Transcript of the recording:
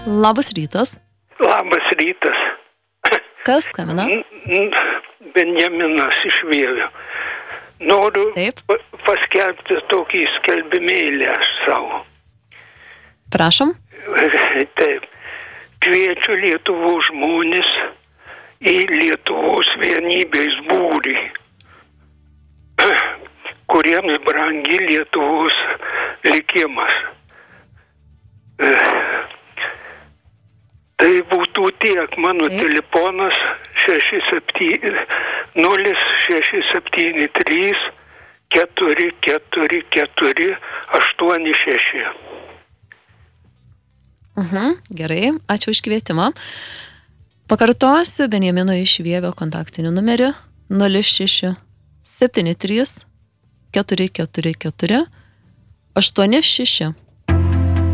Labas rytas. Labas rytas. Kas skambina? Benjaminas iš Vievio. Noriu Taip. paskelbti tokį skelbimėlį aš savo. Prašom. Taip. Kviečiu Lietuvos žmonės į Lietuvos vienybės būrį, kuriems brangi Lietuvos likimas. Tai būtų tiek. Mano telefonas 067 067 444 86. Gerai, ačiū už kvietimą. Pakartosiu Benjamino iš Vievio kontaktinį numerį 06 73 444 86.